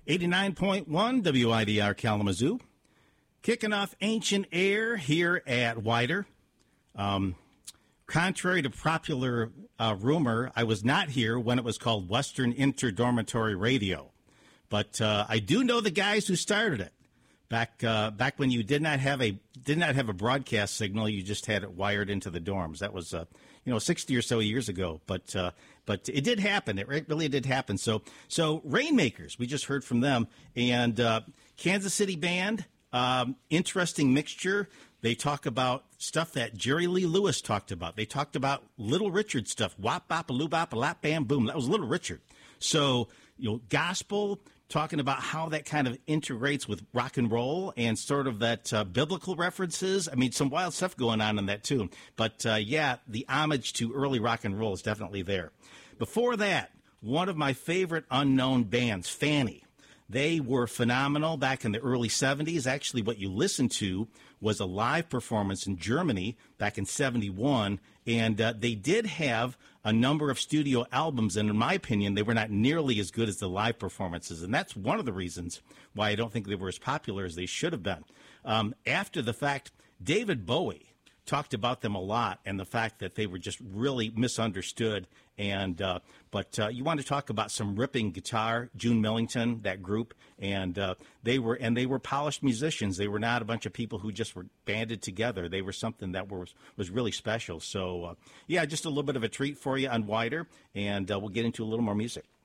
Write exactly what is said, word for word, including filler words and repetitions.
eighty-nine point one W I D R Kalamazoo. Kicking off Ancient Air here at Wider. Um, contrary to popular uh, rumor, I was not here when it was called Western Interdormitory Radio. But uh, I do know the guys who started it. Back uh, back when you did not have a did not have a broadcast signal, you just had it wired into the dorms. That was uh, you know sixty or so years ago, but uh, but it did happen. It really did happen. So so Rainmakers, we just heard from them, and uh, Kansas City band, um, interesting mixture. They talk about stuff that Jerry Lee Lewis talked about. They talked about Little Richard stuff. Wop bop a loo bop a lap bam boom. That was Little Richard. So you know gospel. Talking about how that kind of integrates with rock and roll and sort of that uh, biblical references. I mean, some wild stuff going on in that, too. But, uh, yeah, the homage to early rock and roll is definitely there. Before that, one of my favorite unknown bands, Fanny. They were phenomenal back in the early seventies. Actually, what you listened to was a live performance in Germany back in seventy-one, and uh, they did have a number of studio albums, and in my opinion, they were not nearly as good as the live performances, and that's one of the reasons why I don't think they were as popular as they should have been. Um, after the fact, David Bowie talked about them a lot, and the fact that they were just really misunderstood. And uh, but uh, you want to talk about some ripping guitar, June Millington, that group, and uh, they were and they were polished musicians. They were not a bunch of people who just were banded together. They were something that was was really special. So uh, yeah, just a little bit of a treat for you on Wider, and uh, we'll get into a little more music.